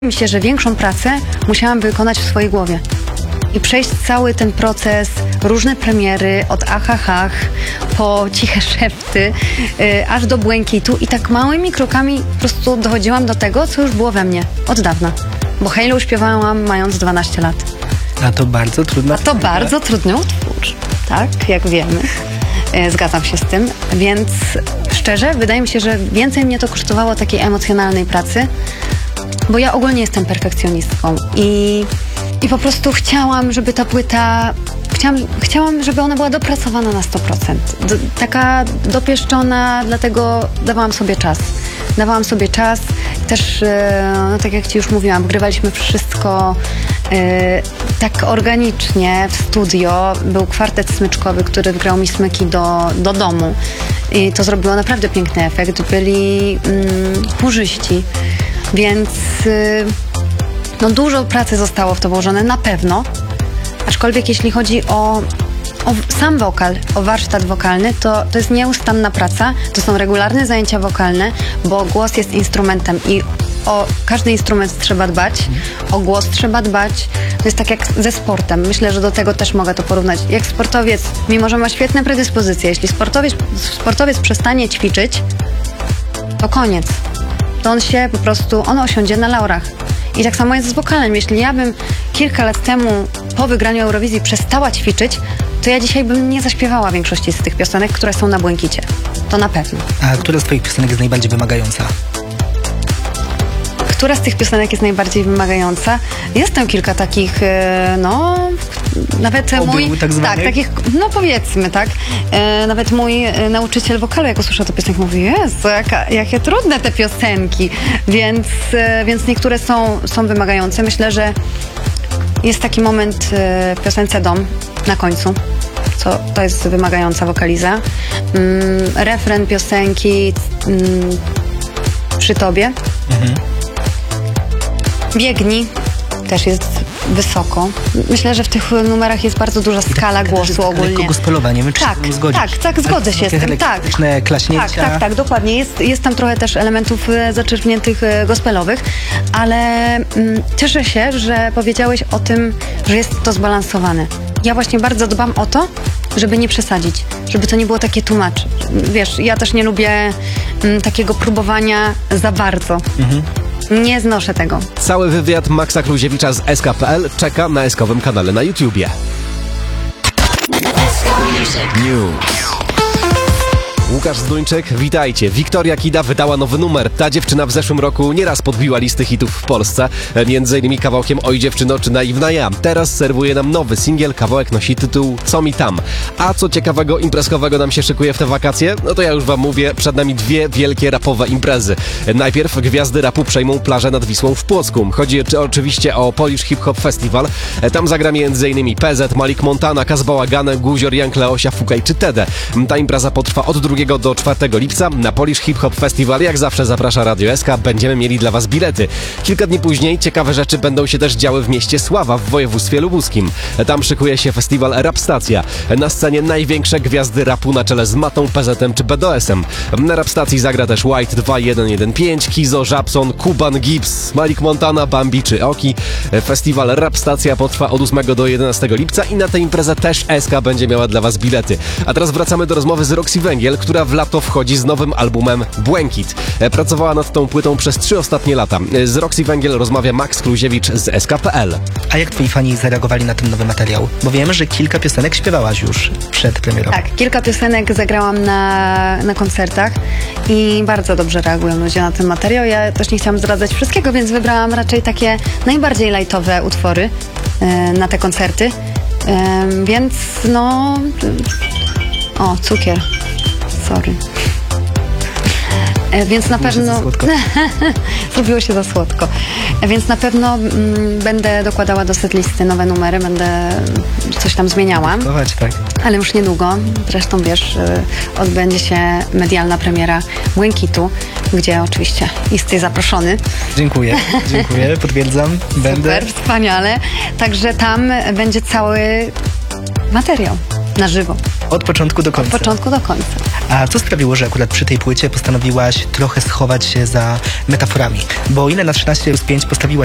Mi się, że większą pracę musiałam wykonać w swojej głowie i przejść cały ten proces, różne premiery, od achachach po ciche szepty, aż do błękitu i tak małymi krokami po prostu dochodziłam do tego, co już było we mnie od dawna. Bo Halo śpiewałam mając 12 lat. A to bardzo trudno. A to bardzo trudny utwór, tak, jak wiemy. Zgadzam się z tym, więc szczerze, wydaje mi się, że więcej mnie to kosztowało takiej emocjonalnej pracy, bo ja ogólnie jestem perfekcjonistką i po prostu chciałam, żeby ta płyta, chciałam, żeby ona była dopracowana na 100%. Taka dopieszczona, dlatego dawałam sobie czas. Też, no tak jak ci już mówiłam, wgrywaliśmy wszystko tak organicznie w studio. Był kwartet smyczkowy, który wgrał mi smyki do domu. I to zrobiło naprawdę piękny efekt. Byli chórzyści, więc no dużo pracy zostało w to włożone, na pewno. Aczkolwiek jeśli chodzi o sam wokal, o warsztat wokalny, to jest nieustanna praca, to są regularne zajęcia wokalne, bo głos jest instrumentem i o każdy instrument trzeba dbać, o głos trzeba dbać. To jest tak jak ze sportem. Myślę, że do tego też mogę to porównać. Jak sportowiec, mimo że ma świetne predyspozycje, jeśli sportowiec przestanie ćwiczyć, to koniec. To on osiądzie na laurach. I tak samo jest z wokalem. Jeśli ja bym kilka lat temu po wygraniu Eurowizji przestała ćwiczyć, to ja dzisiaj bym nie zaśpiewała większości z tych piosenek, które są na Błękicie. To na pewno. A która z twoich piosenek jest najbardziej wymagająca? Która z tych piosenek jest najbardziej wymagająca? Jest tam kilka takich, nawet mój... tak zwanych? Tak, takich, no powiedzmy, tak. Nawet mój nauczyciel wokalu, jak usłyszał tę piosenkę, mówi, Jezu, jakie trudne te piosenki. Więc niektóre są wymagające. Myślę, że jest taki moment w piosence Dom na końcu. To jest wymagająca wokaliza. Refren piosenki Przy Tobie. Biegnij też jest wysoko. Myślę, że w tych numerach jest bardzo duża skala głosu ogólnie. Lekko gospelowa, nie wiem, czy się zgodzisz. Tak, zgodzę się z tym. Tak, klaśnięcia. Tak, dokładnie. Jest tam trochę też elementów zaczerpniętych gospelowych, ale cieszę się, że powiedziałeś o tym, że jest to zbalansowane. Ja właśnie bardzo dbam o to, żeby nie przesadzić, żeby to nie było takie tłumacz. Wiesz, ja też nie lubię takiego próbowania za bardzo. Nie znoszę tego. Cały wywiad Maxa Kluziewicza z SK.pl czeka na SK-owym kanale na YouTubie. News. Łukasz Zduńczyk, witajcie. Wiktoria Kida wydała nowy numer. Ta dziewczyna w zeszłym roku nieraz podbiła listy hitów w Polsce. Między innymi kawałkiem Oj dziewczyno czy Naiwna ja. Teraz serwuje nam nowy singiel. Kawałek nosi tytuł Co mi tam. A co ciekawego imprezkowego nam się szykuje w te wakacje? No to ja już wam mówię, przed nami dwie wielkie rapowe imprezy. Najpierw gwiazdy rapu przejmą plażę nad Wisłą w Płocku. Chodzi oczywiście o Polish Hip Hop Festival. Tam zagra m.in. PZ, Malik Montana, Kaz Bałagany, Guzior, Young Leosia, Fukaj czy Tede. Ta impreza potrwa od 2 do 4 lipca. Na Polish Hip Hop Festival jak zawsze zaprasza Radio SK. Będziemy mieli dla was bilety. Kilka dni później ciekawe rzeczy będą się też działy w mieście Sława w województwie lubuskim. Tam szykuje się festiwal Rap Stacja. Na scenie największe gwiazdy rapu na czele z Matą, PZ-em czy BDS-em. Na Rap Stacji zagra też White 2115, Kizo, Żabson, Kuban, Gibbs, Malik Montana, Bambi czy Oki. Festiwal Rap Stacja potrwa od 8 do 11 lipca i na tę imprezę też SK będzie miała dla was bilety. A teraz wracamy do rozmowy z Roxy Węgiel, która w lato wchodzi z nowym albumem Błękit. Pracowała nad tą płytą przez 3 ostatnie lata. Z Roxy Węgiel rozmawia Max Kluziewicz z SK.pl. A jak twoi fani zareagowali na ten nowy materiał? Bo wiemy, że kilka piosenek śpiewałaś już przed premierą. Tak, kilka piosenek zagrałam na koncertach i bardzo dobrze reagują ludzie na ten materiał. Ja też nie chciałam zdradzać wszystkiego, więc wybrałam raczej takie najbardziej lajtowe utwory na te koncerty. Więc no... O, cukier. Sorry. Więc na pewno... Zrobiło się za słodko. Więc na pewno będę dokładała do setlisty nowe numery, będę coś tam zmieniała. Tak. Ale już niedługo. Zresztą wiesz, odbędzie się medialna premiera Błękitu, gdzie oczywiście jesteś zaproszony. Dziękuję, potwierdzam. Będę. Super, wspaniale. Także tam będzie cały materiał na żywo. Od początku do końca. Od początku do końca. A co sprawiło, że akurat przy tej płycie postanowiłaś trochę schować się za metaforami? Bo o ile na 13+5 postawiłaś